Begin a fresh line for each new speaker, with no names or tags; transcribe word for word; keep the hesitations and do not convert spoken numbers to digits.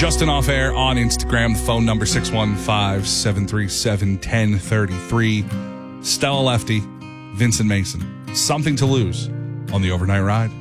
Justin Off Air on Instagram. The phone number six one five, seven three seven, one zero three three. Stella Lefty, Vincent Mason. Something to Lose on the Overnight Ride.